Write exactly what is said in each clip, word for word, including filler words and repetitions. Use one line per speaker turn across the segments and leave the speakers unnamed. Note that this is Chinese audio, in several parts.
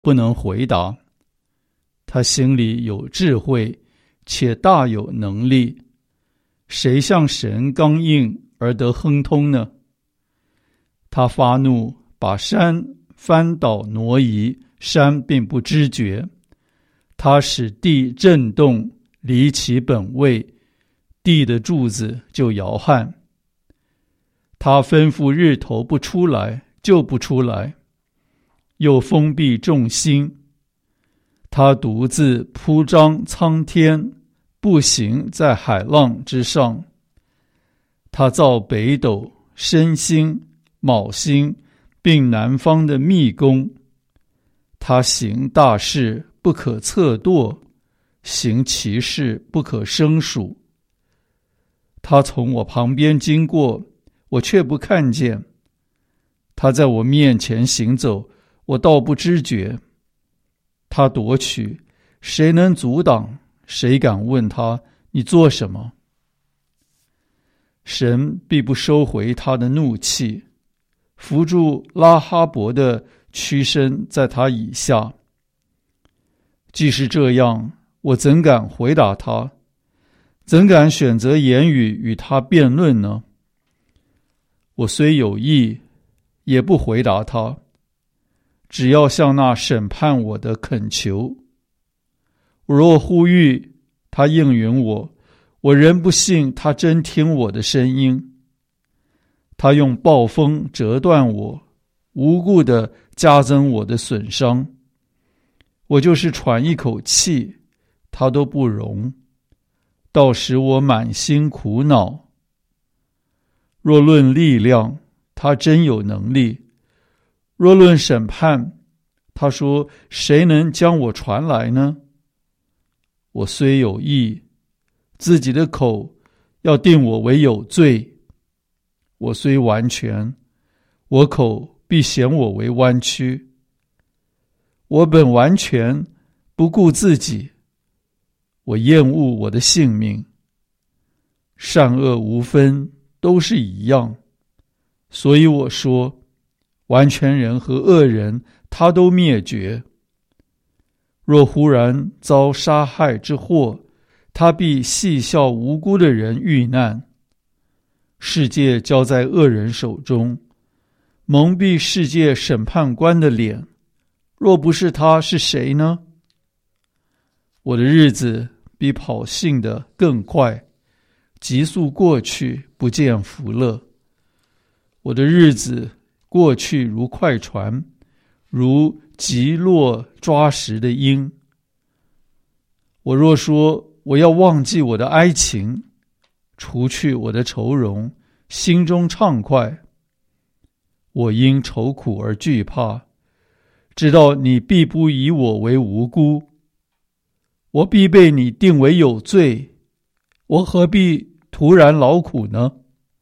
不能回答。他心里有智慧，且大有能力，谁向神刚硬而得亨通呢？他发怒，把山翻倒挪移，山并不知觉。他使地震动，离其本位，地的柱子就摇撼。他吩咐日头不出来，就不出来，又封闭众星。他独自铺张苍天，步行在海浪之上。他造北斗、申星、昴星，并南方的密宫。他行大事，不可测度，行奇事，不可胜数。他从我旁边经过，我却不看见。他在我面前行走，我倒不知觉。他夺取，谁能阻挡？谁敢问他，你做什么？神必不收回他的怒气，扶住拉哈伯的屈身在他以下。既是这样，我怎敢回答他？怎敢选择言语与他辩论呢？我虽有意，也不回答他，只要向那审判我的恳求。我若呼吁，他应允我，我仍不信他真听我的声音。他用暴风折断我，无故地加增我的损伤。我就是喘一口气，他都不容，倒使我满心苦恼。若论力量，他真有能力；若论审判，他说谁能将我传来呢？我虽有意，自己的口要定我为有罪；我虽完全，我口必显我为弯曲。我本完全，不顾自己，我厌恶我的性命。善恶无分，都是一样。所以我说，完全人和恶人，他都灭绝。若忽然遭杀害之祸，他必戏笑无辜的人遇难。世界交在恶人手中，蒙蔽世界审判官的脸。若不是他，是谁呢？我的日子比跑信的更快，急速过去，不见福乐。我的日子过去如快船，如急落抓食的鹰。我若说我要忘记我的哀情，除去我的愁容，心中畅快，我因愁苦而惧怕，知道你必不以我为无辜。我必被你定为有罪，我何必徒然劳苦呢？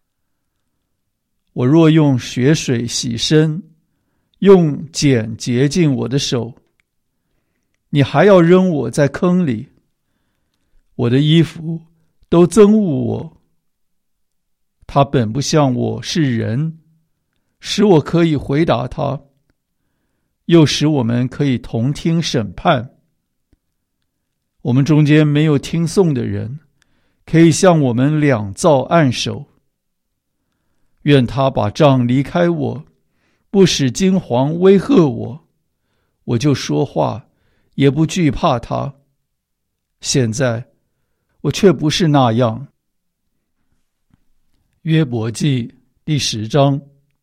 我若用血水洗身，用碱洁净我的手，你还要扔我在坑里。我的衣服都憎恶我。他本不像我是人，使我可以回答他，又使我们可以同听审判。我们中间没有听讼的人，可以向我们两造按手。愿他把杖离开我，不使惊惶威吓我，我就说话，也不惧怕他。现在我却不是那样。约伯记第十章。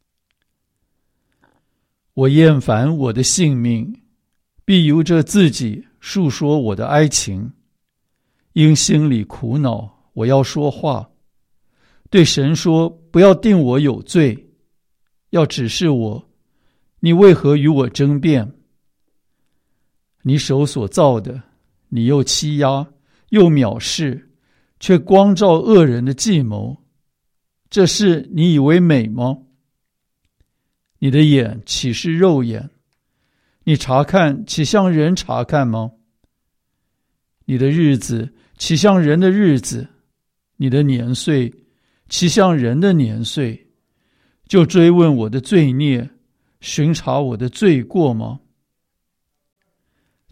我厌烦我的性命，必由着自己述说我的哀情。因心里苦恼，我要说话，对神说，不要定我有罪，要指示我，你为何与我争辩？你手所造的，你又欺压，又藐视，却光照恶人的计谋，这事你以为美吗？你的眼岂是肉眼？你查看岂像人查看吗？你的日子岂像人的日子？你的年岁岂像人的年岁？就追问我的罪孽，巡查我的罪过吗？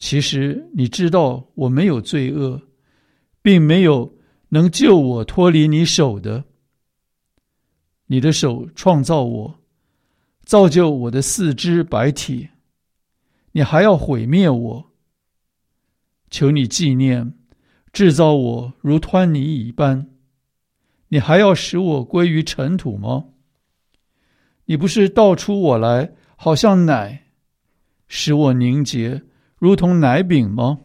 其实你知道我没有罪恶，并没有能救我脱离你手的。你的手创造我，造就我的四肢百体，你还要毁灭我。求你纪念，制造我如湍泥一般，你还要使我归于尘土吗？你不是倒出我来，好像奶，使我凝结，如同奶饼吗？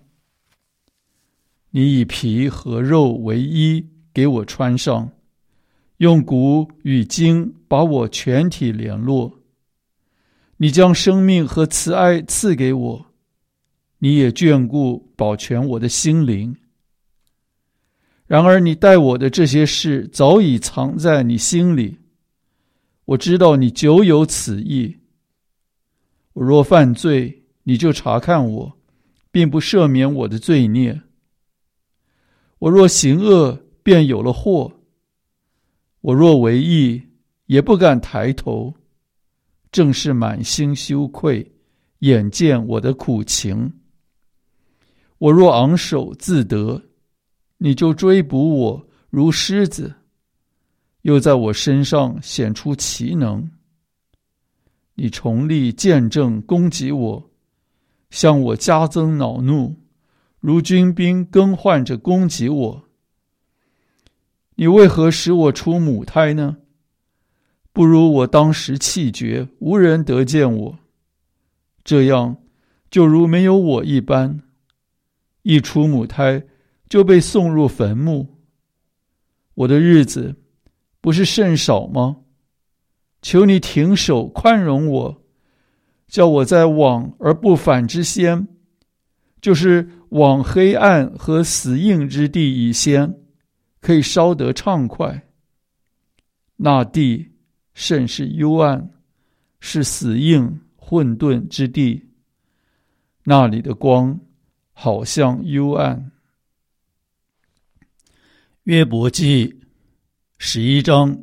你以皮和肉为衣，给我穿上，用骨与筋把我全体联络。你将生命和慈爱赐给我，你也眷顾保全我的心灵。然而你待我的这些事早已藏在你心里，我知道你久有此意。我若犯罪，你就查看我，并不赦免我的罪孽。我若行恶，便有了祸。我若为义，也不敢抬头，正是满心羞愧，眼见我的苦情。我若昂首自得，你就追捕我如狮子，又在我身上显出奇能。你重力见证攻击我，向我加增恼怒，如军兵更换着攻击我。你为何使我出母胎呢？不如我当时气绝，无人得见我，这样就如没有我一般。一出母胎就被送入坟墓。我的日子不是甚少吗？求你停手宽容我，叫我在往而不返之先，就是往黑暗和死硬之地以先，可以稍得畅快。那地甚是幽暗，是死硬混沌之地，那里的光好像幽暗。
约伯记十一章。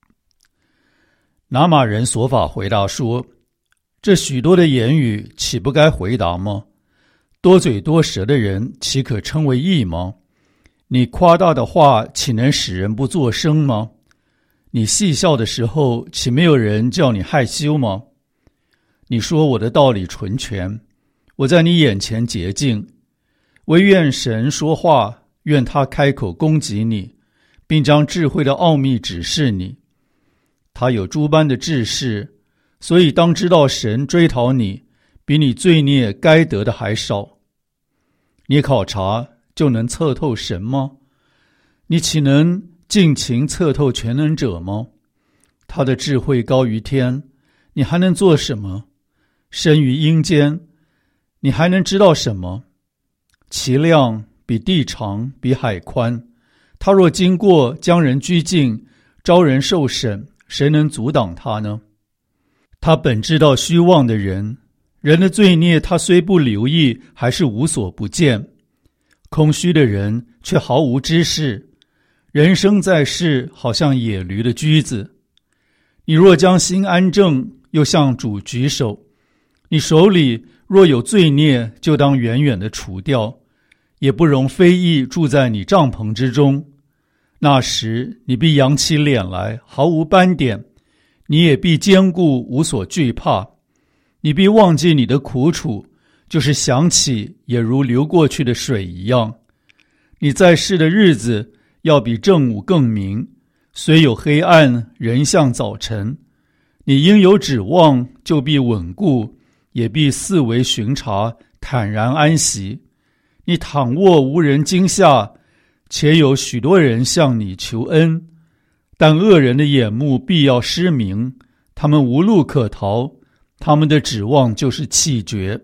拿玛人所法回答说：这许多的言语岂不该回答吗？多嘴多舌的人岂可称为义吗？你夸大的话岂能使人不作声吗？你戏笑的时候岂没有人叫你害羞吗？你说我的道理纯全，我在你眼前洁净，唯愿神说话，愿他开口攻击你，并将智慧的奥秘指示你。他有诸般的智识，所以当知道神追讨你，比你罪孽该得的还少。你考察就能测透神吗？你岂能尽情测透全能者吗？他的智慧高于天，你还能做什么？生于阴间，你还能知道什么？其量比地长，比海宽。他若经过，将人拘禁，招人受审，谁能阻挡他呢？他本知道虚妄的人，人的罪孽他虽不留意，还是无所不见。空虚的人却毫无知识，人生在世，好像野驴的驹子。你若将心安正，又向主举手，你手里若有罪孽，就当远远地除掉，也不容非义住在你帐篷之中。那时你必扬起脸来，毫无斑点，你也必坚固，无所惧怕。你必忘记你的苦楚，就是想起，也如流过去的水一样。你在世的日子，要比正午更明，虽有黑暗，仍像早晨。你应有指望，就必稳固，也必四围巡查，坦然安息。你躺卧无人惊吓，且有许多人向你求恩，但恶人的眼目必要失明，他们无路可逃，他们的指望就是气绝。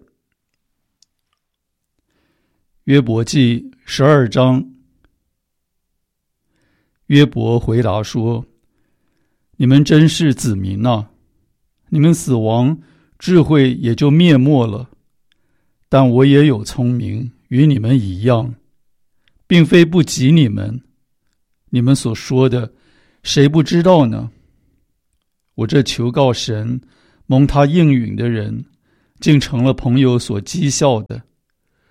约伯记十二章。约伯回答说：你们真是子民啊，你们死亡，智慧也就灭没了。但我也有聪明，与你们一样，并非不及你们。你们所说的，谁不知道呢？我这求告神，蒙他应允的人，竟成了朋友所讥笑的。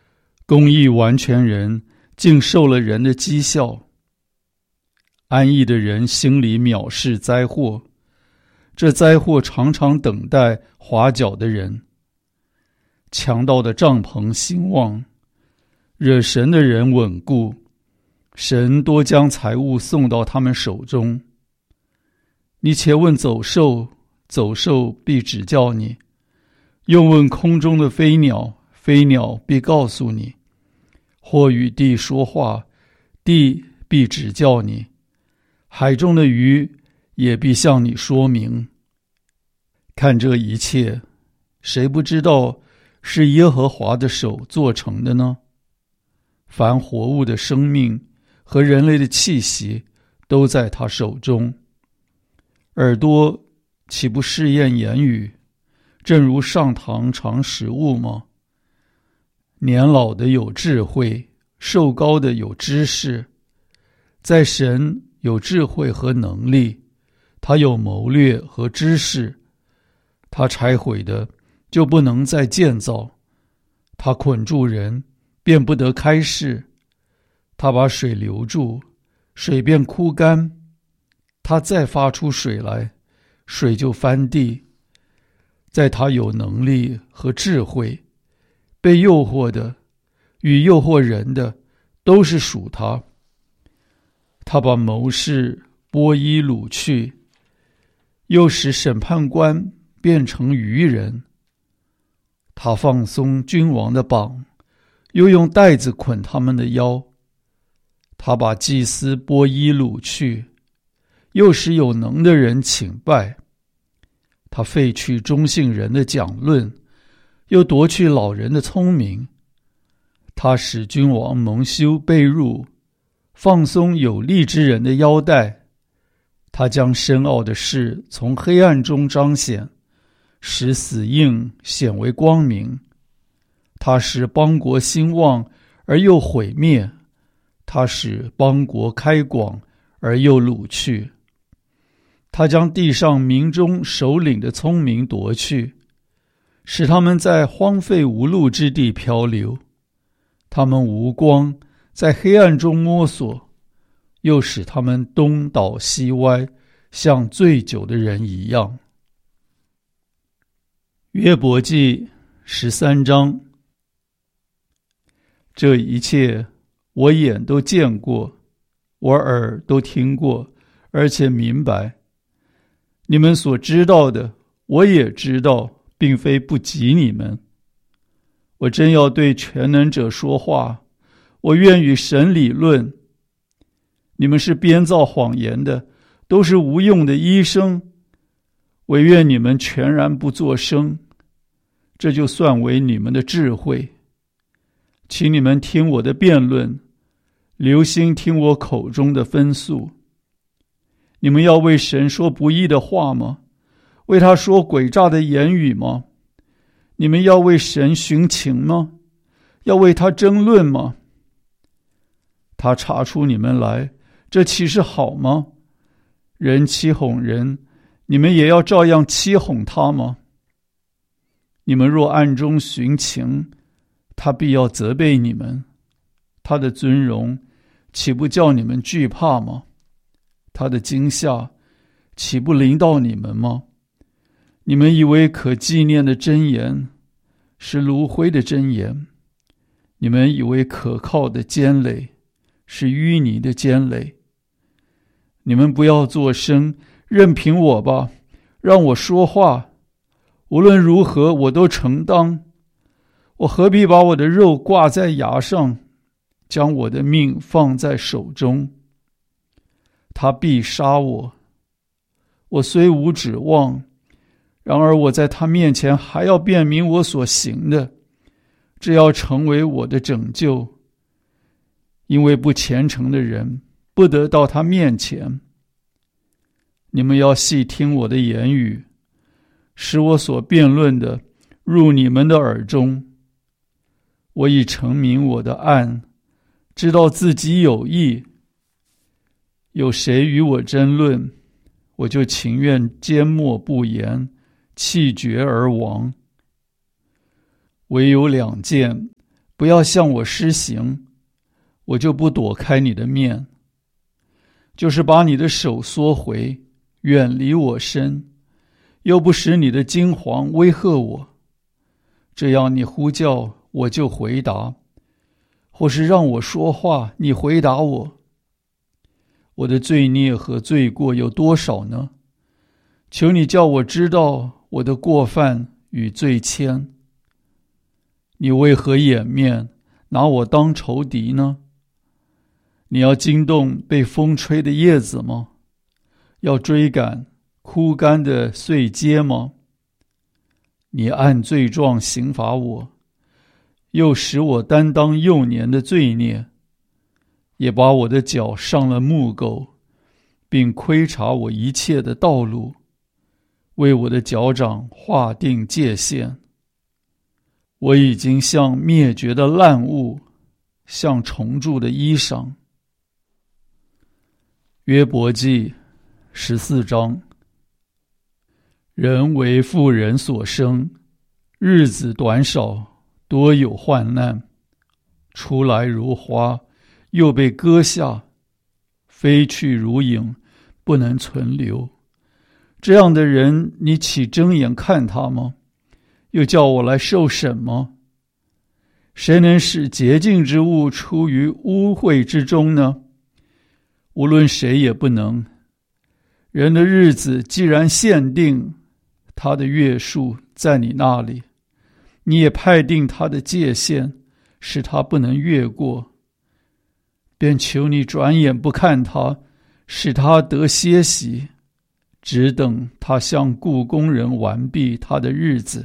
公义完全人竟受了人的讥笑。安逸的人心里藐视灾祸，这灾祸常常等待滑脚的人。强盗的帐篷兴旺，惹神的人稳固，神多将财物送到他们手中。你且问走兽，走兽必指教你；又问空中的飞鸟，飞鸟必告诉你；或与地说话，地必指教你；海中的鱼也必向你说明。看这一切，谁不知道是耶和华的手做成的呢？凡活物的生命和人类的气息都在他手中。耳朵岂不试验言语，正如上膛尝食物吗？年老的有智慧，寿高的有知识。在神有智慧和能力，他有谋略和知识。他拆毁的就不能再建造，他捆住人便不得开释。他把水留住，水便枯干。他再发出水来，水就翻地。在他有能力和智慧，被诱惑的与诱惑人的都是属他。他把谋士剥衣掳去，又使审判官变成愚人。他放松君王的绑，又用带子捆他们的腰。他把祭司剥衣掳去，又使有能的人请拜。他废去中性人的讲论，又夺去老人的聪明。他使君王蒙羞被辱，放松有力之人的腰带。他将深奥的事从黑暗中彰显，使死荫显为光明。他使邦国兴旺而又毁灭，他使邦国开广而又掳去。他将地上民中首领的聪明夺去，使他们在荒废无路之地漂流。他们无光，在黑暗中摸索，又使他们东倒西歪，像醉酒的人一样。约伯记十三章。这一切我眼都见过，我耳都听过，而且明白。你们所知道的，我也知道，并非不及你们。我真要对全能者说话，我愿与神理论。你们是编造谎言的，都是无用的医生，唯愿你们全然不作声，这就算为你们的智慧。请你们听我的辩论，留心听我口中的分诉。你们要为神说不义的话吗？为他说诡诈的言语吗？你们要为神寻情吗？要为他争论吗？他查出你们来，这岂是好吗？人欺哄人，你们也要照样欺哄他吗？你们若暗中寻情，他必要责备你们。他的尊荣岂不叫你们惧怕吗？他的惊吓岂不临到你们吗？你们以为可纪念的真言是炉灰的真言，你们以为可靠的坚垒是淤泥的坚垒。你们不要作声，任凭我吧，让我说话。无论如何，我都承当。我何必把我的肉挂在牙上，将我的命放在手中？他必杀我，我虽无指望，然而我在他面前还要辨明我所行的，这要成为我的拯救。因为不虔诚的人不得到他面前。你们要细听我的言语，使我所辩论的入你们的耳中。我已陈明我的案，知道自己有益。有谁与我争论，我就情愿缄默不言，气绝而亡。唯有两件， 不要向我施行，我就不躲开你的面；就是把你的手缩回，远离我身，又不使你的惊惶威吓我。这样你呼叫，我就回答；或是让我说话，你回答我。我的罪孽和罪过有多少呢？求你叫我知道我的过犯与罪愆。你为何掩面，拿我当仇敌呢？你要惊动被风吹的叶子吗？要追赶枯干的碎秸吗？你按罪状刑罚我，又使我担当幼年的罪孽，也把我的脚上了木狗，并窥察我一切的道路，为我的脚掌划定界限。我已经像灭绝的烂物，像虫蛀的衣裳。约伯记十四章。人为妇人所生，日子短少，多有患难。出来如花，又被割下，飞去如影，不能存留。这样的人，你岂睁眼看他吗？又叫我来受审吗？谁能使洁净之物出于污秽之中呢？无论谁也不能。人的日子既然限定，他的月数在你那里，你也派定他的界限，使他不能越过。便求你转眼不看他，使他得歇息，只等他向雇工人完毕他的日子。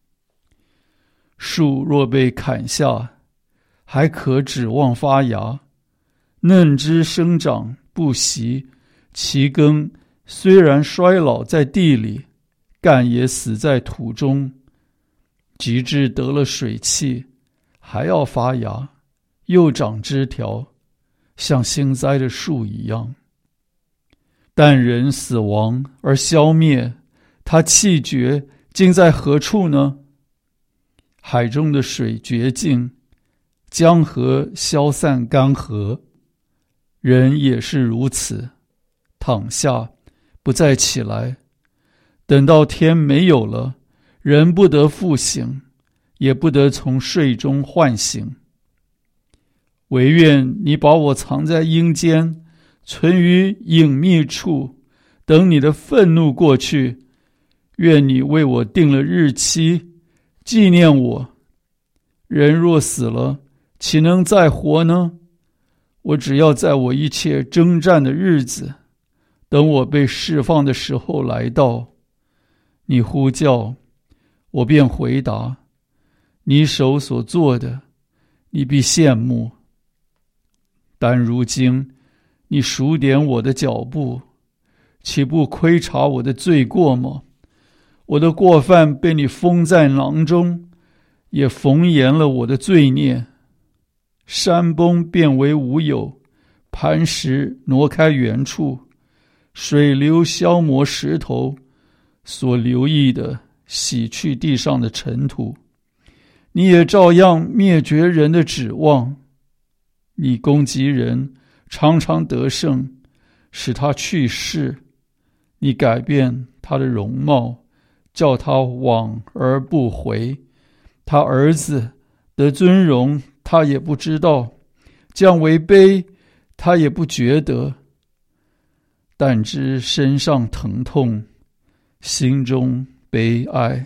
树若被砍下，还可指望发芽；嫩枝生长不息，其根虽然衰老在地里，干也死在土中。及至得了水气，还要发芽，又长枝条，像新栽的树一样。但人死亡而消灭，他气绝，今在何处呢？海中的水绝尽，江河消散干涸。人也是如此，躺下，不再起来。等到天没有了，人不得复醒，也不得从睡中唤醒。惟愿你把我藏在阴间，存于隐秘处，等你的愤怒过去。愿你为我定了日期，纪念我。人若死了，岂能再活呢？我只要在我一切征战的日子，等我被释放的时候来到。你呼叫，我便回答。你手所做的，你必羡慕。但如今你数点我的脚步，岂不窥察我的罪过吗？我的过犯被你封在囊中，也缝严了我的罪孽。山崩变为无有，磐石挪开原处，水流消磨石头，所留意的洗去地上的尘土。你也照样灭绝人的指望。你攻击人，常常得胜，使他去世。你改变他的容貌，叫他往而不回。他儿子得尊荣，他也不知道；降为卑，他也不觉得。但知身上疼痛，心中悲哀。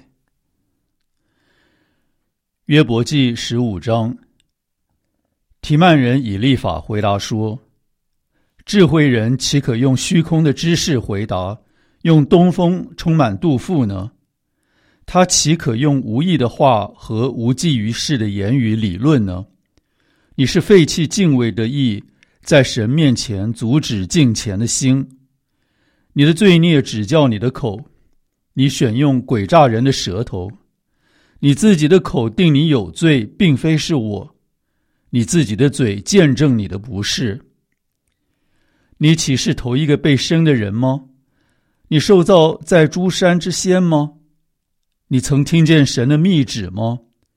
约伯记十五章。提曼人以利法回答说：智慧人岂可用虚空的知识回答，用东风充满肚腹呢？他岂可用无益的话和无济于事的言语理论呢？你是废弃敬畏的意，在神面前阻止敬虔的心。你的罪孽指教你的口，你选用诡诈人的舌头。你自己的口定你有罪，并非是我。你自己的嘴见证你的不是。你岂是头一个被生的人吗？你受造在诸山之先吗？你曾听见神的密旨吗？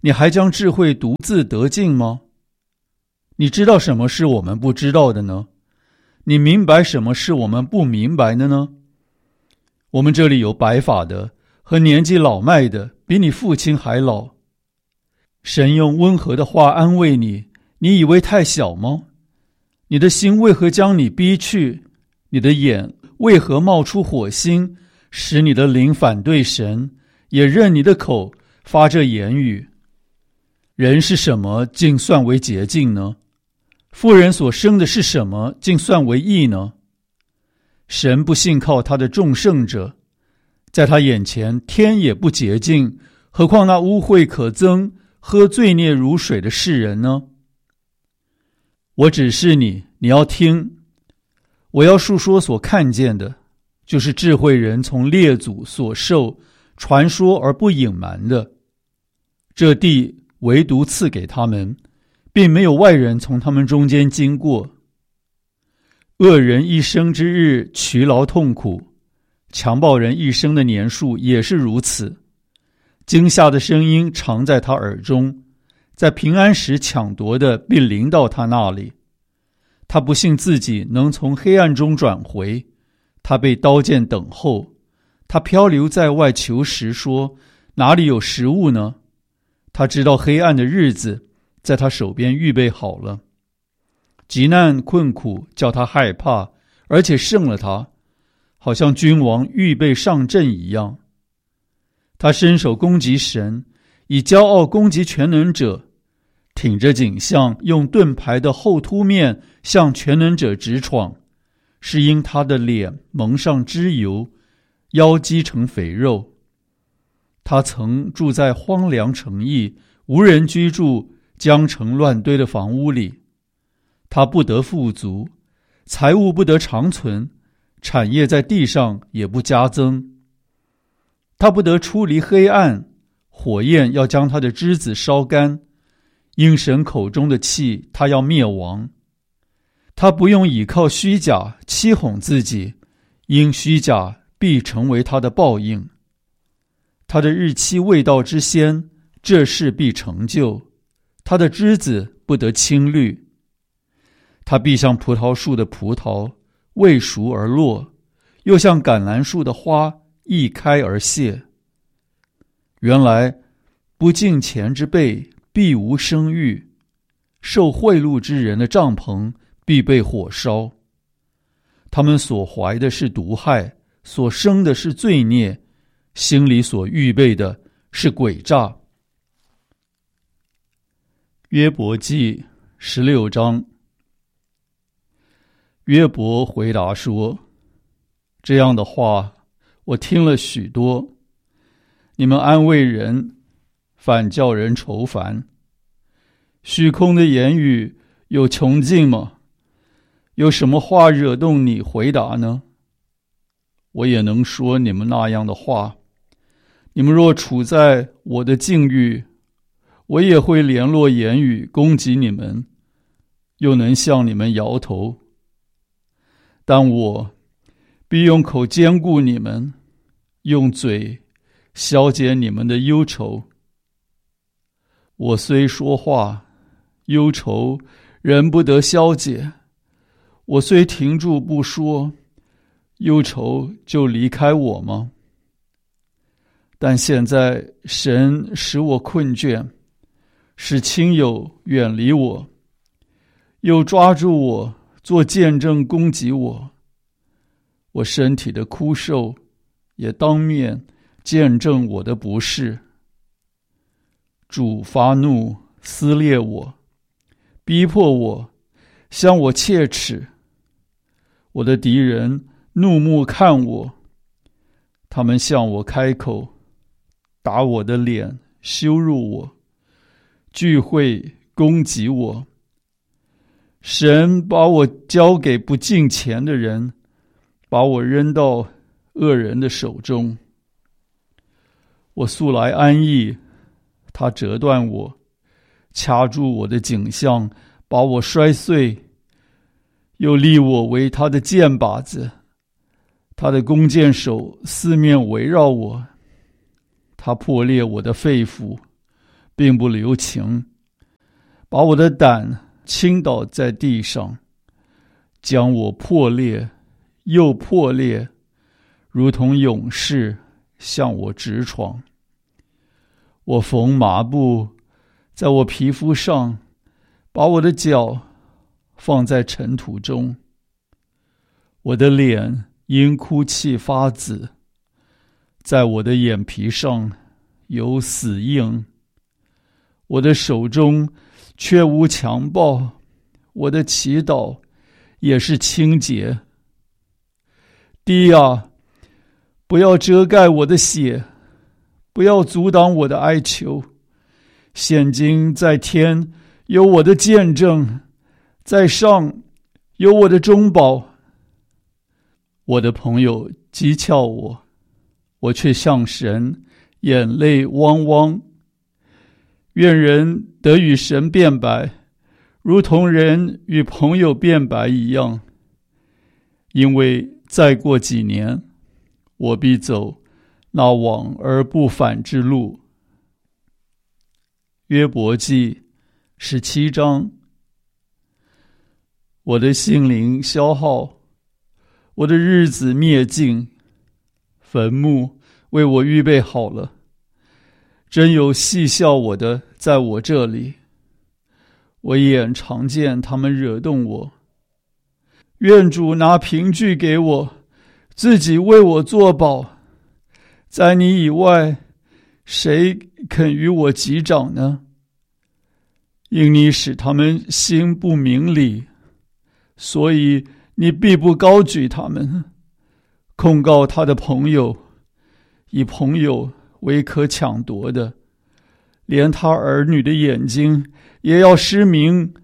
你还将智慧独自得尽吗？你知道什么是我们不知道的呢？你明白什么是我们不明白的呢？我们这里有白发的和年纪老迈的，比你父亲还老。神用温和的话安慰你，你以为太小吗？你的心为何将你逼去？你的眼为何冒出火星，使你的灵反对神，也任你的口发这言语？人是什么，竟算为洁净呢？妇人所生的是什么，竟算为义呢？神不信靠他的众圣者，在他眼前天也不洁净，何况那污秽可憎、喝罪孽如水的世人呢？我指示你，你要听。我要述说所看见的，就是智慧人从列祖所受传说而不隐瞒的。这地唯独赐给他们，并没有外人从他们中间经过。恶人一生之日劬劳痛苦，强暴人一生的年数也是如此。惊吓的声音常在他耳中，在平安时抢夺的必临到他那里。他不信自己能从黑暗中转回，他被刀剑等候。他漂流在外求食，说哪里有食物呢？他知道黑暗的日子在他手边预备好了。急难困苦叫他害怕，而且胜了他，好像君王预备上阵一样。他伸手攻击神，以骄傲攻击全能者，挺着颈项，用盾牌的后凸面向全能者直闯，是因他的脸蒙上脂油，腰肌成肥肉。他曾住在荒凉城邑，无人居住、江城乱堆的房屋里。他不得富足，财物不得长存，产业在地上也不加增。他不得出离黑暗，火焰要将他的枝子烧干，因神口中的气，他要灭亡。他不用倚靠虚假欺哄自己，因虚假必成为他的报应。他的日期未到之先，这事必成就，他的枝子不得青绿。他必像葡萄树的葡萄未熟而落，又像橄榄树的花一开而谢。原来不敬钱之辈必无生育，受贿赂之人的帐篷必被火烧。他们所怀的是毒害，所生的是罪孽，心里所预备的是诡诈。约伯记十六章。约伯回答说，这样的话我听了许多，你们安慰人，反叫人愁烦。虚空的言语有穷尽吗？有什么话惹动你回答呢？我也能说你们那样的话。你们若处在我的境遇，我也会联络言语攻击你们，又能向你们摇头。但我必用口坚固你们，用嘴消解你们的忧愁。我虽说话，忧愁人不得消解；我虽停住不说，忧愁就离开我吗？但现在神使我困倦，使亲友远离我，又抓住我做见证攻击我。我身体的枯瘦也当面见证我的不是。主发怒撕裂我，逼迫我，向我切齿。我的敌人怒目看我，他们向我开口，打我的脸，羞辱我，聚会攻击我。神把我交给不敬虔的人，把我扔到恶人的手中。我素来安逸，他折断我，掐住我的颈项，把我摔碎，又立我为他的箭靶子。他的弓箭手四面围绕我，他破裂我的肺腑，
并不留情，把我的胆倾倒在地上，将我破裂又破裂，如同勇士向我直闯。我缝麻布在我皮肤上，把我的脚放在尘土中。我的脸因哭泣发紫，在我的眼皮上有死印。我的手中却无强暴，我的祈祷也是清洁。地啊，不要遮盖我的血，不要阻挡我的哀求。现今在天有我的见证，在上有我的中保。我的朋友讥诮我，我却向神眼泪汪汪。愿人得与神辩白，如同人与朋友辩白一样。因为再过几年，我必走那往而不返之路。约伯记十七章。我的心灵消耗，我的日子灭尽，坟墓为我预备好了。真有戏笑我的在我这里，我眼常见他们惹动我。愿主拿凭据给我，自己为我作保。在你以外，谁肯与我击掌呢？因你使他们心不明理，所以你必不高举他们。控告他的朋友，以朋友为可抢夺的，连他儿女的眼睛也要失明。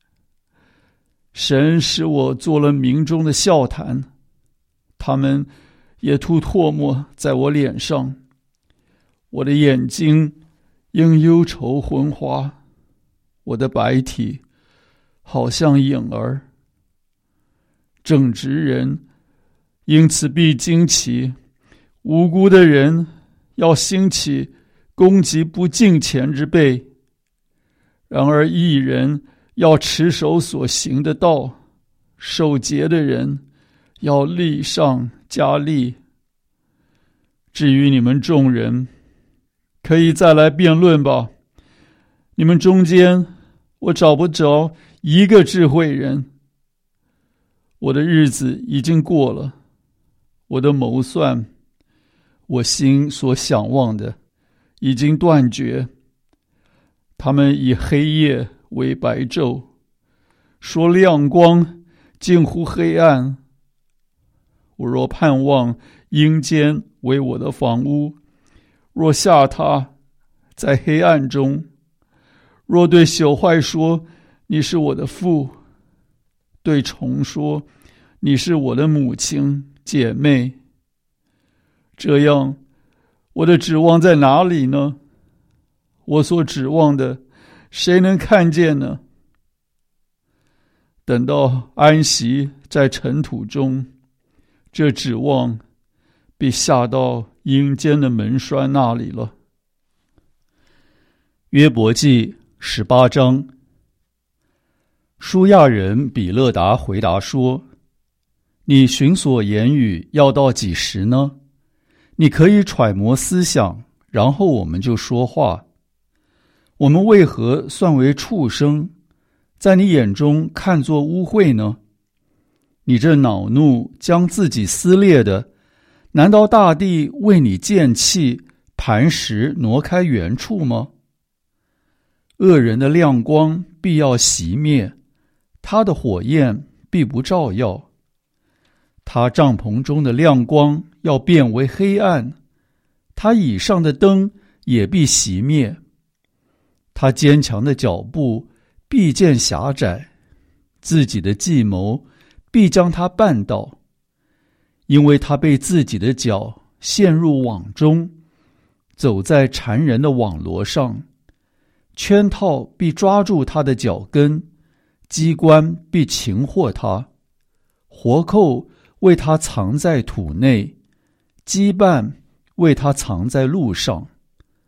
神使我做了民中的笑谈，他们也吐唾沫在我脸上。我的眼睛因忧愁昏花，我的白体好像影儿。正直人因此必惊奇，无辜的人要兴起攻击不敬虔之辈。然而义人要持守所行的道，守节的人要力上加力。至于你们众人，可以再来辩论吧。你们中间我找不着一个智慧人。我的日子已经过了，我的谋算，我心所想望的已经断绝。他们以黑夜为白昼，说亮光近乎黑暗。我若盼望阴间为我的房屋，若下榻在黑暗中，若对朽坏说你是我的父，对虫说你是我的母亲姐妹，这样我的指望在哪里呢？我所指望的谁能看见呢？等到安息在尘土中，这指望必下到阴间的门栓那里了。
约伯记十八章。舒亚人比勒达回答说，你寻索言语要到几时呢？你可以揣摩思想，然后我们就说话。我们为何算为畜生，在你眼中看作污秽呢？你这恼怒将自己撕裂的，难道大地为你见弃，磐石挪开原处吗？恶人的亮光必要熄灭，他的火焰必不照耀。他帐篷中的亮光要变为黑暗，他以上的灯也必熄灭。他坚强的脚步必见狭窄，自己的计谋必将他绊倒，因为他被自己的脚陷入网中，走在缠人的网罗上。圈套必抓住他的脚跟，机关必擒获他，活扣为他藏在土内，羁绊为他藏在路上。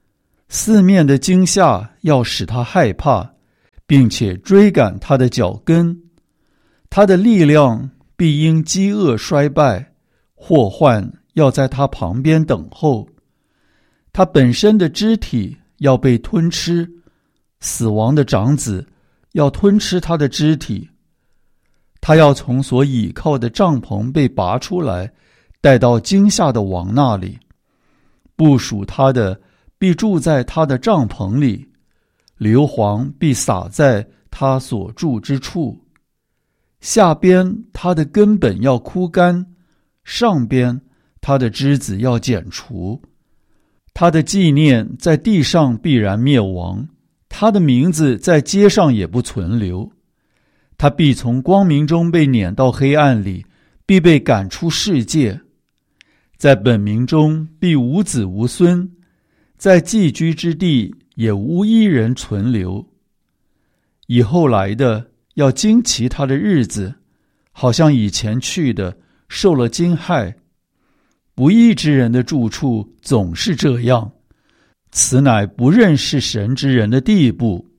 四面的惊吓要使他害怕，并且追赶他的脚跟。他的力量必因饥饿衰败，祸患要在他旁边等候。他本身的肢体要被吞吃，死亡的长子要吞吃他的肢体。他要从所倚靠的帐篷被拔出来，带到惊吓的王那里。部属他的必住在他的帐篷里，硫磺必洒在他所住之处。下边他的根本要枯干，上边他的枝子要剪除。他的纪念在地上必然灭亡，他的名字在街上也不存留。他必从光明中被撵到黑暗里，必被赶出世界。在本民中必无子无孙，在寄居之地也无一人存留。以后来的要惊奇他的日子，好像以前去的受了惊骇。不义之人的住处总是这样，此乃不认识神之人的地步。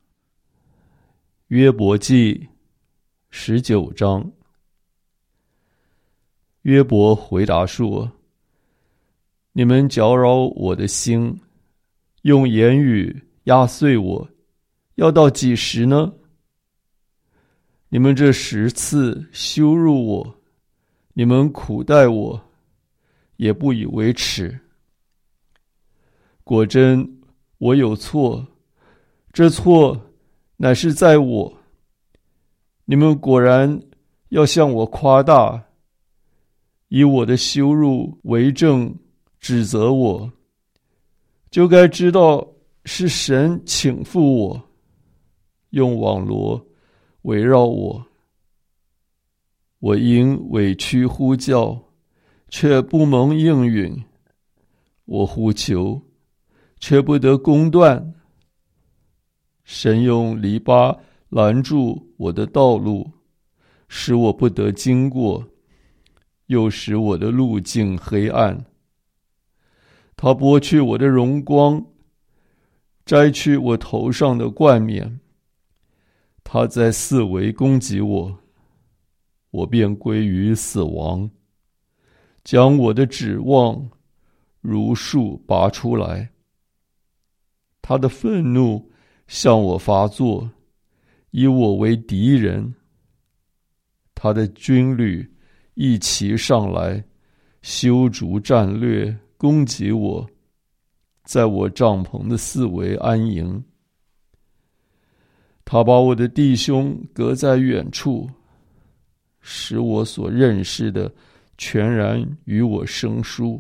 约伯记十九章。约伯回答说：你们搅扰我的心，用言语压碎我，要到几时呢？你们这十次羞辱我，你们苦待我，也不以为耻。果真我有错，这错乃是在我。你们果然要向我夸大，以我的羞辱为证，指责我，就该知道是神倾覆我，用网罗围绕我。我因委屈呼叫，却不蒙应允；我呼求，却不得公断。神用篱笆拦住我的道路，使我不得经过，又使我的路径黑暗。他剥去我的荣光，摘去我头上的冠冕。他在四围攻击我，我便归于死亡，将我的指望如树拔出来。他的愤怒向我发作，以我为敌人。他的军旅一齐上来，修筑战略，攻击我，在我帐篷的四围安营。他把我的弟兄隔在远处，使我所认识的全然与我生疏。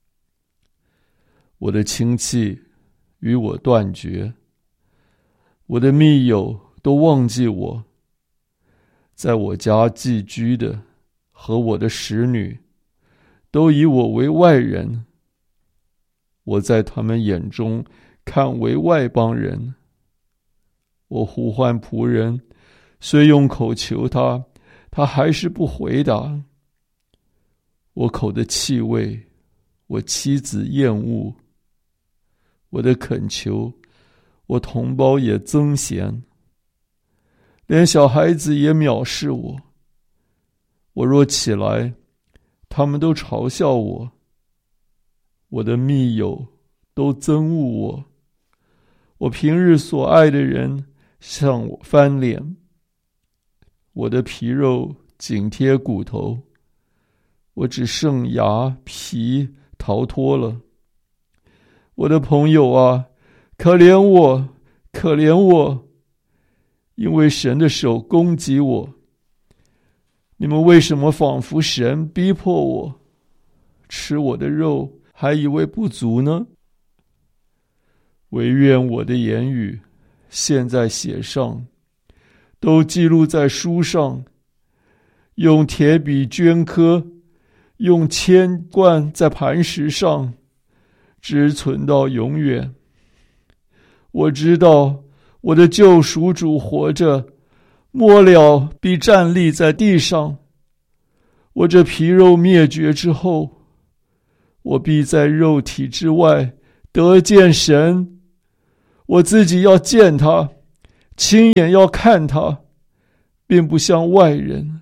我的亲戚与我断绝，我的密友都忘记我。在我家寄居的和我的使女都以我为外人，我在他们眼中看为外邦人。我呼唤仆人，虽用口求他，他还是不回答。我口的气味，我妻子厌恶；我的恳求，我同胞也憎嫌。连小孩子也藐视我。我若起来，他们都嘲笑我。我的密友都憎恶我。我平日所爱的人向我翻脸。我的皮肉紧贴骨头，我只剩牙皮逃脱了。我的朋友啊，可怜我，可怜我，因为神的手攻击我。你们为什么仿佛神逼迫我，吃我的肉还以为不足呢？惟愿我的言语现在写上，都记录在书上，用铁笔镌刻，用铅灌在磐石上，直存到永远。我知道我的救赎主活着，末了必站立在地上。我这皮肉灭绝之后，我必在肉体之外得见神。 我自己要见他，亲眼要看他，并不像外人。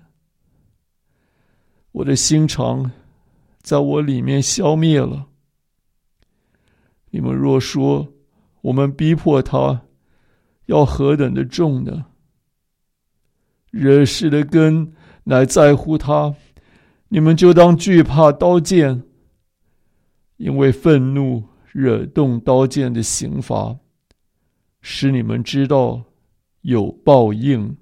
我的心肠在我里面消灭了。你们若说我们逼迫他，要何等的重呢？惹事的根乃在乎他，你们就当惧怕刀剑，因为愤怒惹动刀剑的刑罚，使你们知道有报应。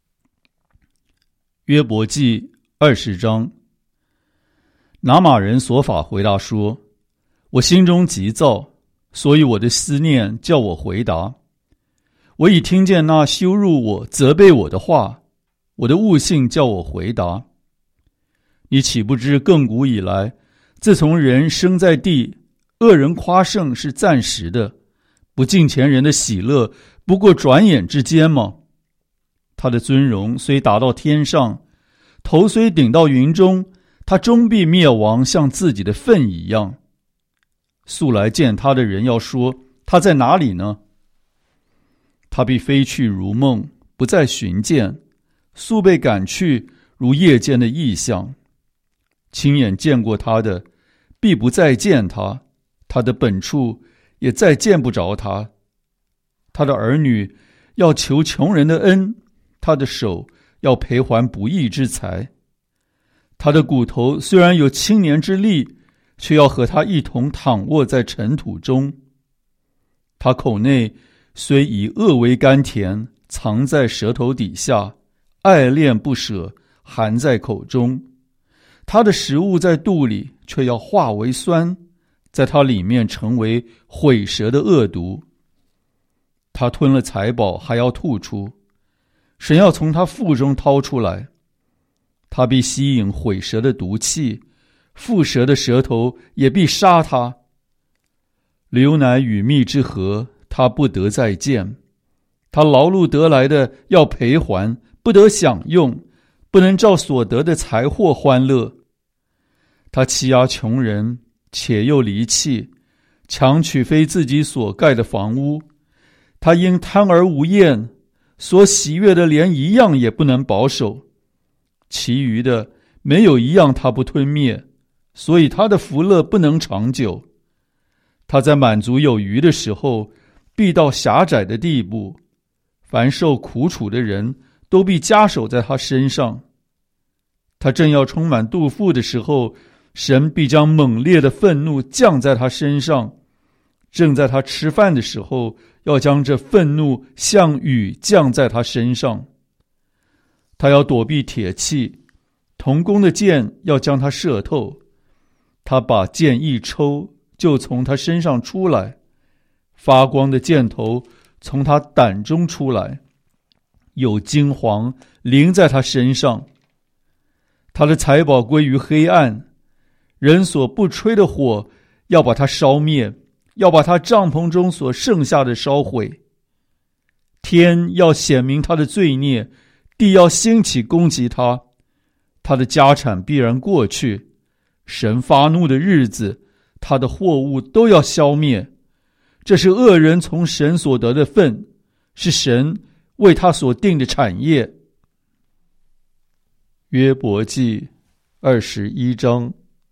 约伯记二十章。拿玛人所法回答说：我心中急躁，所以我的思念叫我回答。我已听见那羞辱我、责备我的话，我的悟性叫我回答。你岂不知亘古以来，自从人生在地，恶人夸胜是暂时的，不敬虔人的喜乐不过转眼之间吗？他的尊荣虽达到天上，头虽顶到云中，他终必灭亡，像自己的粪一样。素来见他的人要说，他在哪里呢？他必飞去如梦，不再寻见，速被赶去，如夜间的异象。亲眼见过他的，必不再见他，他的本处也再见不着他。他的儿女要求穷人的恩，他的手要赔还不义之财。他的骨头虽然有青年之力，却要和他一同躺卧在尘土中。他口内虽以恶为甘甜，藏在舌头底下，爱恋不舍，含在口中。他的食物在肚里，却要化为酸，在他里面成为毁舌的恶毒。他吞了财宝，还要吐出，神要从他腹中掏出来。他必吸引毁舌的毒气，腹蛇的舌头也必杀他。流奶与蜜之河，他不得再见。他劳碌得来的要赔还，不得享用，不能照所得的财货欢乐。他欺压穷人，且又离弃，强取非自己所盖的房屋。他因贪而无厌，所喜悦的连一样也不能保守。其余的没有一样他不吞灭，所以他的福乐不能长久。他在满足有余的时候，必到狭窄的地步。凡受苦楚的人，都必加手在他身上。他正要充满肚腹的时候，神必将猛烈的愤怒降在他身上。正在他吃饭的时候，要将这愤怒像雨降在他身上。他要躲避铁器，铜弓的箭要将他射透。他把箭一抽，就从他身上出来，发光的箭头从他胆中出来，有金黄淋在他身上。他的财宝归于黑暗，人所不吹的火要把他烧灭，要把他帐篷中所剩下的烧毁。天要显明他的罪孽，地要兴起攻击他，他的家产必然过去。神发怒的日子，他的货物都要消灭。这是恶人从神所得的份，是神为他所定的产业。
约伯记二十一章。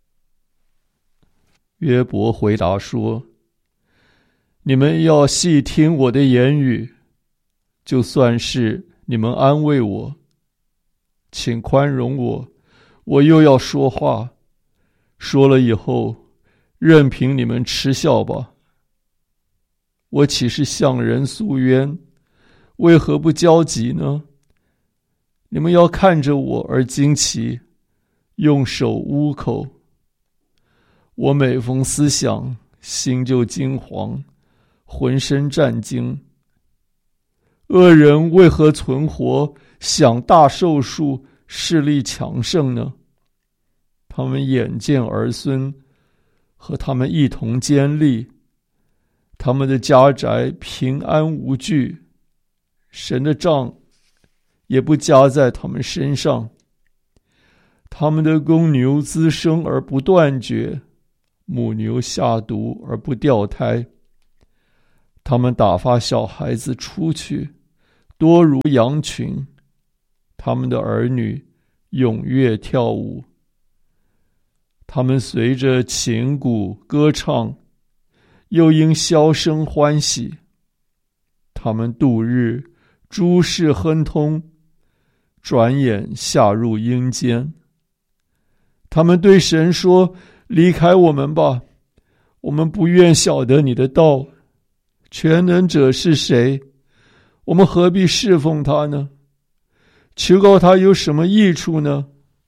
约伯回答说：你们要细听我的言语，就算是你们安慰我，请宽容我，我又要说话，说了以后，任凭你们嗤笑吧。我岂是向人诉冤？为何不焦急呢？你们要看着我而惊奇，用手捂口。我每逢思想，心就惊惶，浑身战惊。恶人为何存活，享大寿数，势力强盛呢？他们眼见儿孙，和他们一同坚立，他们的家宅平安无惧，神的杖也不加在他们身上。他们的公牛滋生而不断绝，母牛下犊而不掉胎。 他们打发小孩子出去，多如羊群，他们的儿女踊跃跳舞。他们随着琴鼓歌唱，又因箫声欢喜。他们度日诸事亨通，转眼下入阴间。他们对神说：离开我们吧，我们不愿晓得你的道。全能者是谁？我们何必侍奉他呢？求告他有什么益处呢？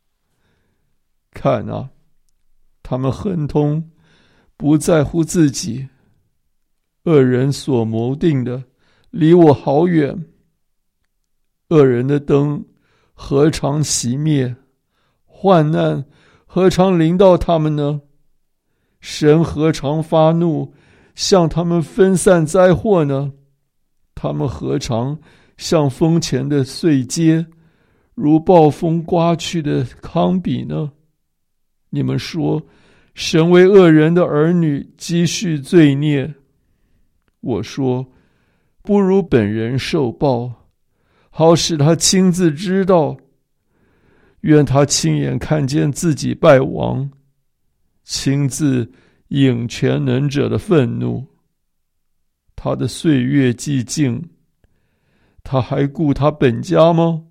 看啊，他们亨通，不在乎自己。恶人所谋定的，离我好远。恶人的灯何尝熄灭？患难何尝临到他们呢？神何尝发怒，向他们分散灾祸呢？他们何尝像风前的碎秸，如暴风刮去的糠秕呢？你们说，神为恶人的儿女积蓄罪孽。我说，不如本人受报，好使他亲自知道。愿他亲眼看见自己败亡，亲自引全能者的愤怒。他的岁月既尽，他还顾他本家吗？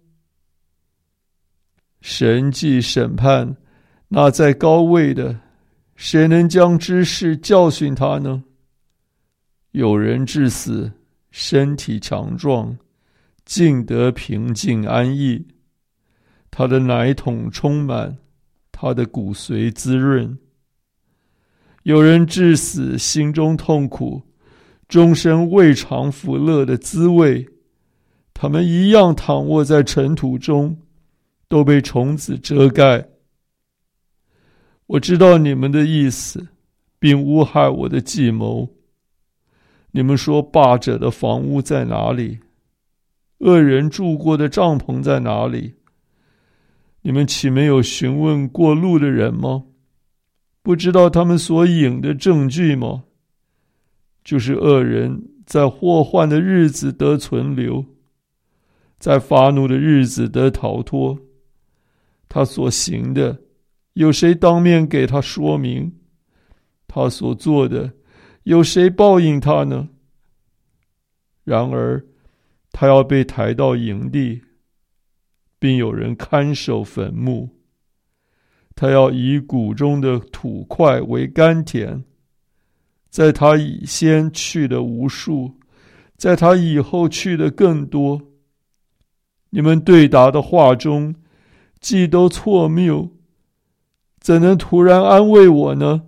神既审判那在高位的，谁能将知识教训他呢？有人至死，身体强壮，尽得平静安逸。他的奶桶充满，他的骨髓滋润。有人至死，心中痛苦，终身未尝福乐的滋味。他们一样躺卧在尘土中，都被虫子遮盖。我知道你们的意思，并诬害我的计谋。你们说，霸者的房屋在哪里？恶人住过的帐篷在哪里？你们岂没有询问过路的人吗？不知道他们所引的证据吗？就是恶人在祸患的日子得存留，在发怒的日子得逃脱。他所行的，有谁当面给他说明？他所做的，有谁报应他呢？然而，他要被抬到营地，并有人看守坟墓。他要以谷中的土块为甘甜，在他以先去的无数，在他以后去的更多。你们对答的话中，既都错谬，怎能突然安慰我呢？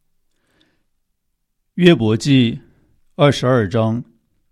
约伯记二十二章。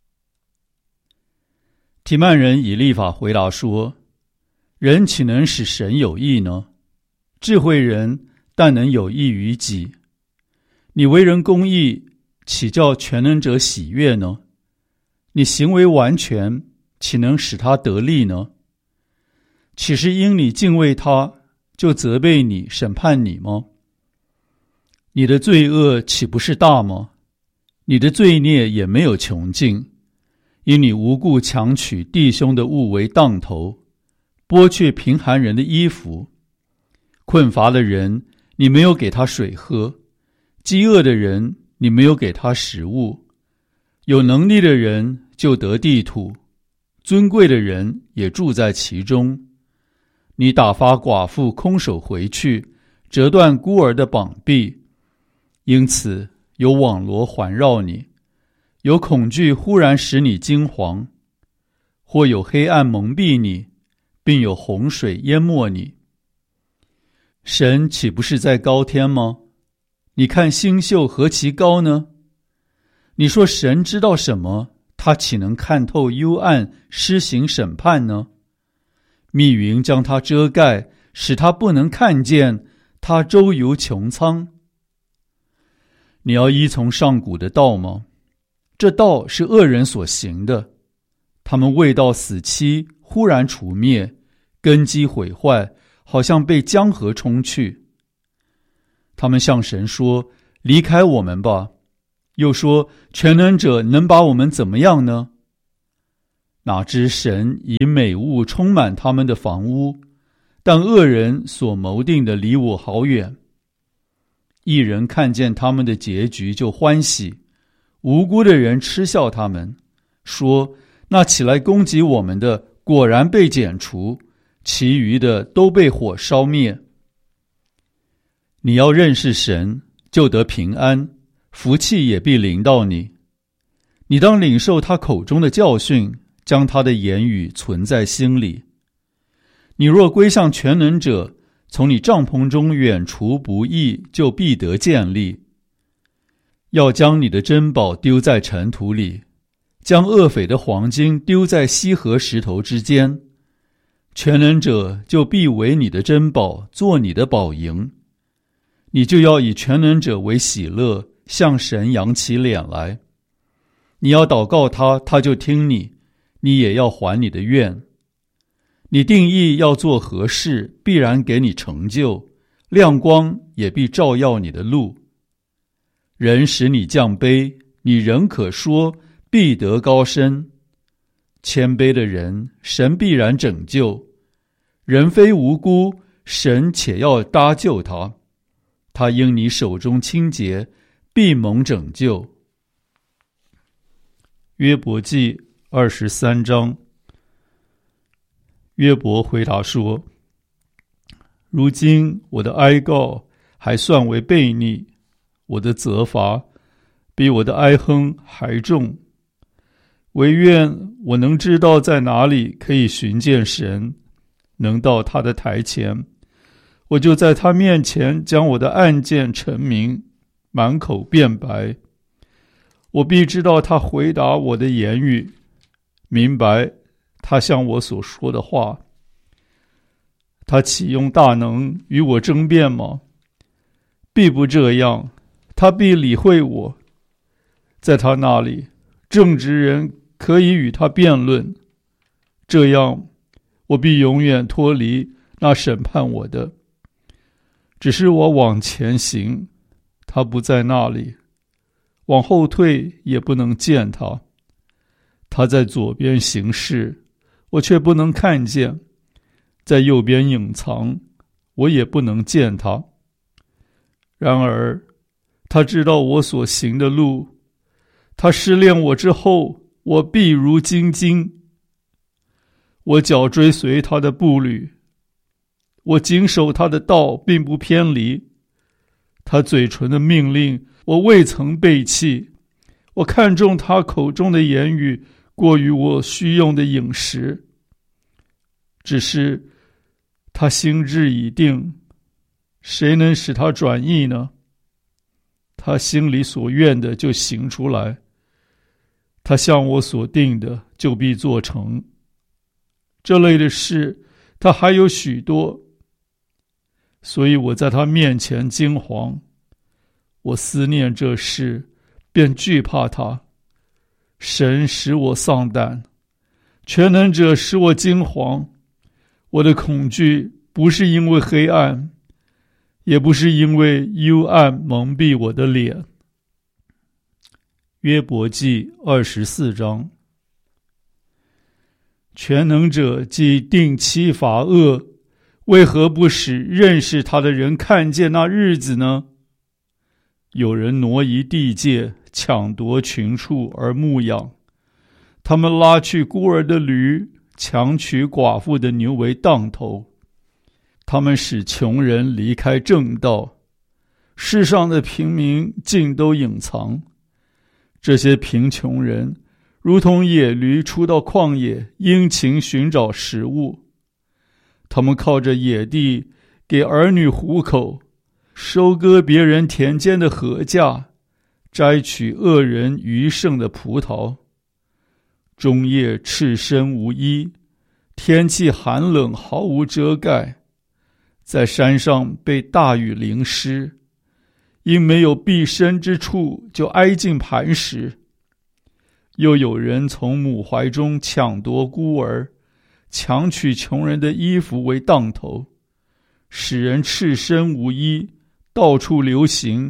提曼人以利法回答说：人岂能使神有益呢？智慧人但能有益于己。你为人公义，岂叫全能者喜悦呢？你行为完全，岂能使他得利呢？岂是因你敬畏他，就责备你、审判你吗？你的罪恶岂不是大吗？你的罪孽也没有穷尽，因你无故强取弟兄的物为当头，剥去贫寒人的衣服。困乏的人，你没有给他水喝；饥饿的人，你没有给他食物。有能力的人就得地土，尊贵的人也住在其中。你打发寡妇空手回去，折断孤儿的膀臂。因此有网罗环绕你，有恐惧忽然使你惊惶，或有黑暗蒙蔽你，并有洪水淹没你。神岂不是在高天吗？你看星宿何其高呢？你说神知道什么？他岂能看透幽暗，施行审判呢？密云将他遮盖，使他不能看见，他周游穹苍。你要依从上古的道吗？这道是恶人所行的，他们未到死期，忽然除灭，根基毁坏，好像被江河冲去。他们向神说：离开我们吧， 又说全能者能把我们怎么样呢？哪知神以美物充满他们的房屋，但恶人所谋定的离我好远。义人看见他们的结局就欢喜，无辜的人嗤笑他们，说那起来攻击我们的果然被剪除，其余的都被火烧灭。你要认识神，就得平安，福气也必临到你。你当领受他口中的教训，将他的言语存在心里。你若归向全能者，从你帐篷中远除不义，就必得建立。要将你的珍宝丢在尘土里，将恶匪的黄金丢在溪河石头之间。全能者就必为你的珍宝，做你的宝营。你就要以全能者为喜乐，向神扬起脸来。你要祷告他，他就听你，你也要还你的愿。你定义要做何事，必然给你成就，亮光也必照耀你的路。人使你降卑，你仍可说必得高升。谦卑的人，神必然拯救。人非无辜，神且要搭救他。他因你手中清洁，必蒙拯救。约伯记二十三章。约伯回答说：如今我的哀告还算为悖逆，我的责罚比我的哀哼还重。惟愿我能知道在哪里可以寻见神，能到他的台前，我就在他面前将我的案件陈明，满口辩白。我必知道他回答我的言语，明白他向我所说的话。他岂用大能与我争辩吗？必不这样，他必理会我。在他那里，正直人可以与他辩论，这样我必永远脱离那审判我的。只是我往前行，他不在那里；往后退，也不能见他。他在左边行事，我却不能看见；在右边隐藏，我也不能见他。然而，他知道我所行的路，他试炼我之后，我必如精金。我脚追随他的步履，我谨守他的道，并不偏离。他嘴唇的命令，我未曾背弃。我看重他口中的言语，过于我需用的饮食。只是他心志已定，谁能使他转意呢？他心里所愿的就行出来，他向我所定的就必做成。这类的事他还有许多，所以我在他面前惊惶。我思念这事，便惧怕他。神使我丧胆，全能者使我惊惶。我的恐惧不是因为黑暗，也不是因为幽暗蒙蔽我的脸。约伯记二十四章。全能者既定期罚恶，为何不使认识他的人看见那日子呢？有人挪移地界，抢夺群畜而牧养，他们拉去孤儿的驴，强取寡妇的牛为当头。他们使穷人离开正道，世上的平民尽都隐藏。这些贫穷人如同野驴出到旷野，殷勤寻找食物。他们靠着野地给儿女糊口，收割别人田间的禾稼，摘取恶人余剩的葡萄。终夜赤身无衣，天气寒冷，毫无遮盖。在山上被大雨淋湿，因没有避身之处，就挨近磐石。又有人从母怀中抢夺孤儿，强取穷人的衣服为当头，使人赤身无衣，到处流行，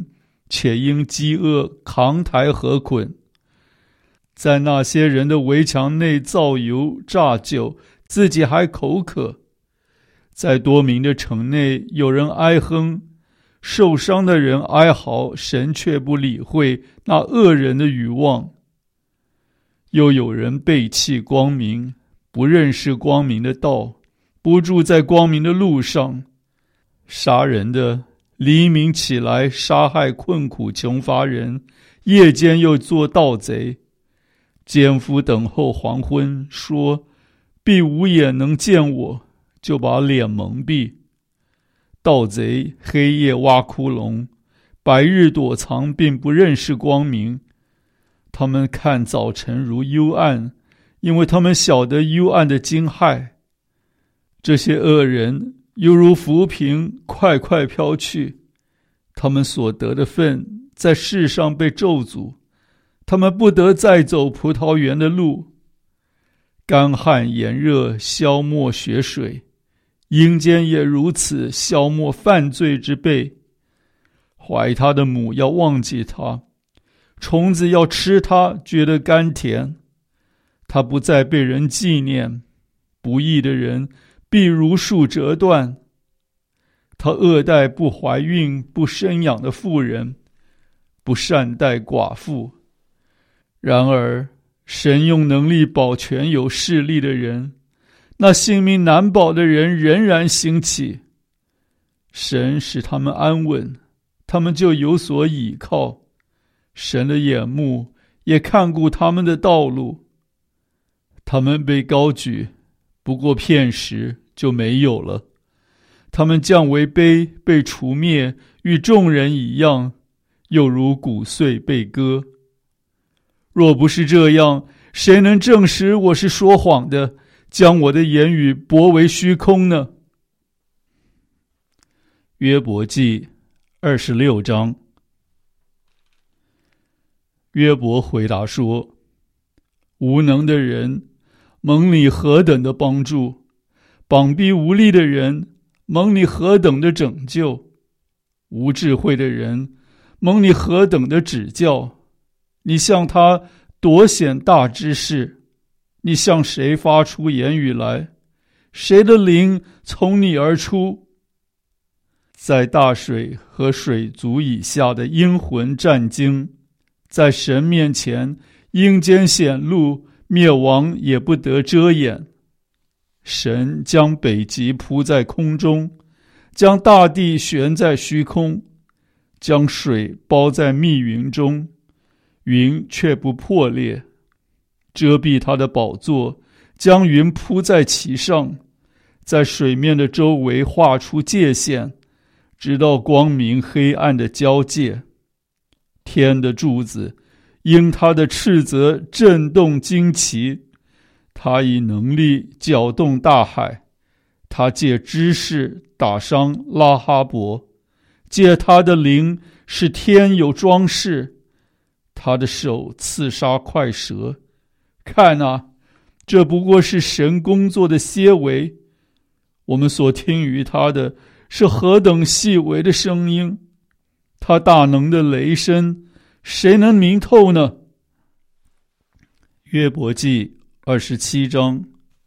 且因饥饿扛抬河捆。在那些人的围墙内造油榨酒，自己还口渴。在多民的城内，有人哀哼，受伤的人哀嚎，神却不理会那恶人的语望。又有人背弃光明，不认识光明的道，不住在光明的路上。杀人的黎明起来杀害困苦穷乏人，夜间又做盗贼。奸夫等候黄昏，说必无眼能见我，就把脸蒙蔽。盗贼黑夜挖窟窿，白日躲藏，并不认识光明。他们看早晨如幽暗，因为他们晓得幽暗的惊骇。这些恶人犹如浮萍，快快飘去。他们所得的份在世上被咒诅，他们不得再走葡萄园的路。干旱炎热消没血水，阴间也如此消没犯罪之辈。怀他的母要忘记他，虫子要吃他，觉得甘甜。他不再被人纪念，不义的人必如树折断。他恶待不怀孕不生养的妇人，不善待寡妇。然而神用能力保全有势力的人，那性命难保的人仍然兴起。神使他们安稳，他们就有所倚靠。神的眼目也看顾他们的道路。他们被高举，不过片时就没有了。他们降为卑，被除灭，与众人一样，又如骨碎被割。若不是这样，谁能证实我是说谎的，将我的言语驳为虚空呢？约伯记二十六章。约伯回答说：无能的人蒙你何等的帮助，膀臂无力的人蒙你何等的拯救，无智慧的人蒙你何等的指教。你向他夺显大知识，你向谁发出言语来？谁的灵从你而出？在大水和水族以下的阴魂战惊，在神面前阴间显露，灭亡也不得遮掩。神将北极铺在空中，将大地悬在虚空，将水包在密云中，云却不破裂，遮蔽他的宝座，将云铺在其上，在水面的周围画出界限，直到光明黑暗的交界。天的柱子因他的斥责震动惊奇，他以能力搅动大海，他借知识打伤拉哈伯，借他的灵使天有装饰，他的手刺杀快蛇。看啊，这不过是神工作的些微，我们所听于他的是何等细微的声音，他大能的雷声，谁能明透呢？约伯记二十七章。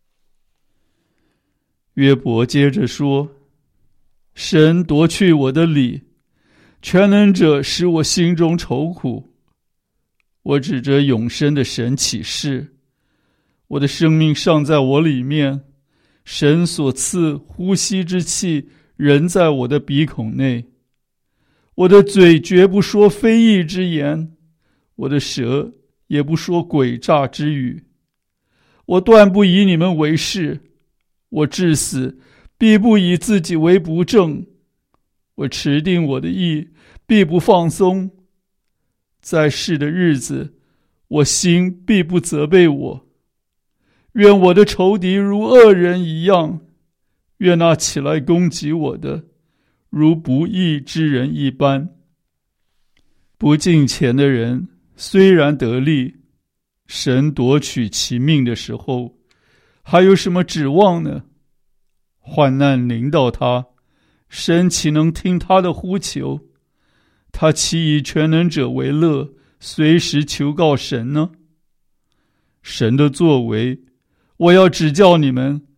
约伯接着说：神夺去我的理，全能者使我心中愁苦。我指着永生的神起誓，我的生命尚在我里面，神所赐呼吸之气仍在我的鼻孔内。我的嘴绝不说非义之言，我的舌也不说诡诈之语。我断不以你们为是，我至死必不以自己为不正。我持定我的意，必不放松。在世的日子，我心必不责备我。愿我的仇敌如恶人一样，愿那起来攻击我的如不义之人一般。不敬虔的人虽然得利，神夺取其命的时候，还有什么指望呢？患难临到他，神岂能听他的呼求？ 他岂以全能者为乐，随时求告神呢？神的作为，我要指教你们，